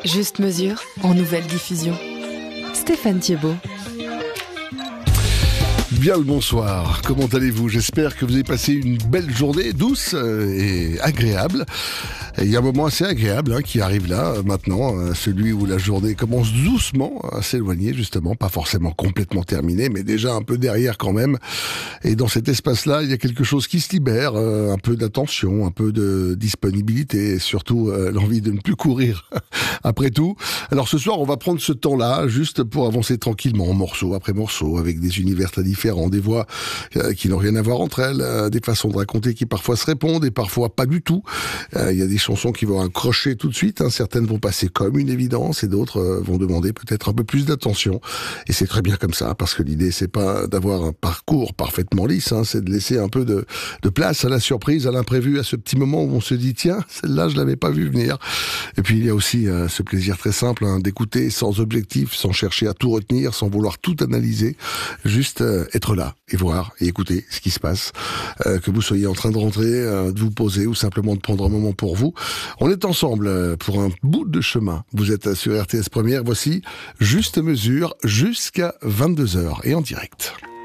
Juste mesure, en nouvelle diffusion. Stéphane Thiebaud. Bien le bonsoir, comment allez-vous? J'espère que vous avez passé une belle journée douce et agréable. Et il y a un moment assez agréable qui arrive là, maintenant, celui où la journée commence doucement à s'éloigner, justement, pas forcément complètement terminée, mais déjà un peu derrière quand même. Et dans cet espace-là, il y a quelque chose qui se libère, un peu d'attention, un peu de disponibilité, et surtout l'envie de ne plus courir après tout. Alors ce soir, on va prendre ce temps-là, juste pour avancer tranquillement, morceau après morceau, avec des univers très différents, des voix qui n'ont rien à voir entre elles, des façons de raconter qui parfois se répondent et parfois pas du tout. Il y a des chansons qui vont accrocher tout de suite, certaines vont passer comme une évidence et d'autres vont demander peut-être un peu plus d'attention. Et c'est très bien comme ça, parce que l'idée c'est pas d'avoir un parcours parfaitement lisse, c'est de laisser un peu de place à la surprise, à l'imprévu, à ce petit moment où on se dit tiens, celle-là je l'avais pas vu venir. Et puis il y a aussi ce plaisir très simple d'écouter sans objectif, sans chercher à tout retenir, sans vouloir tout analyser, juste être là et voir et écouter ce qui se passe, que vous soyez en train de rentrer, de vous poser ou simplement de prendre un moment pour vous. On est ensemble pour un bout de chemin. Vous êtes sur RTS Première, voici Juste Mesure jusqu'à 22h et en direct.